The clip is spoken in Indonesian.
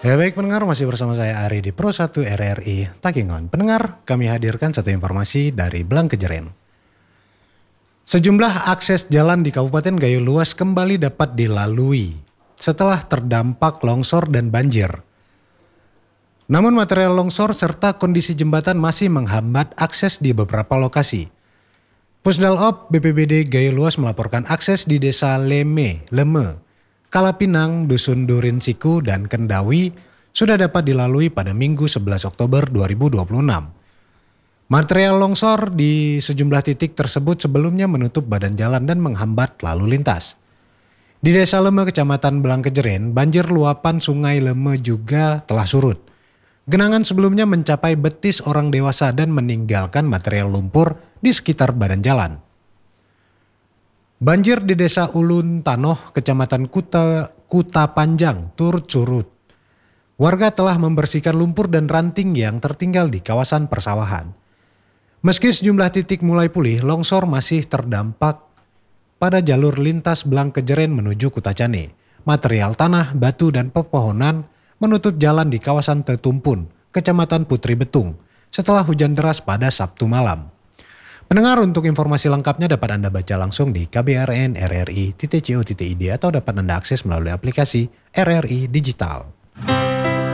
Ya baik pendengar, masih bersama saya Ari di Pro 1 RRI Takingon. Pendengar, kami hadirkan satu informasi dari Blangkejeren. Sejumlah akses jalan di Kabupaten Gayo Luas kembali dapat dilalui setelah terdampak longsor dan banjir. Namun material longsor serta kondisi jembatan masih menghambat akses di beberapa lokasi. Pusdalop BPBD Gayo Luas melaporkan akses di Desa Leme, Kalapinang, Dusun Durin Siku, dan Kendawi sudah dapat dilalui pada Minggu 11 Oktober 2026. Material longsor di sejumlah titik tersebut sebelumnya menutup badan jalan dan menghambat lalu lintas. Di Desa Leme, Kecamatan Blangkejeren, banjir luapan Sungai Leme juga telah surut. Genangan sebelumnya mencapai betis orang dewasa dan meninggalkan material lumpur di sekitar badan jalan. Banjir di Desa Ulun Tanoh, Kecamatan Kuta Panjang, turut surut. Warga telah membersihkan lumpur dan ranting yang tertinggal di kawasan persawahan. Meski sejumlah titik mulai pulih, longsor masih terdampak pada jalur lintas Blangkejeren menuju Kutacane. Material tanah, batu, dan pepohonan menutup jalan di kawasan Tetumpun, Kecamatan Putri Betung, setelah hujan deras pada Sabtu malam. Pendengar, untuk informasi lengkapnya dapat Anda baca langsung di kbrn.rri.co.id atau dapat Anda akses melalui aplikasi RRI Digital.